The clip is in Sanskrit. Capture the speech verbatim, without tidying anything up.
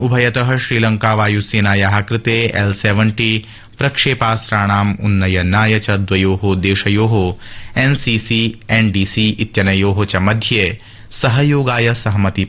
उभयतः श्रीलंका वायुसेनायाः कृते एल सेवेंटी प्रक्षेपास्त्राणाम् उन्नयनाय च द्वयोः देशयोः एनसीसी एनडीसी इत्यनयोः च मध्ये सहयोगाय सहमति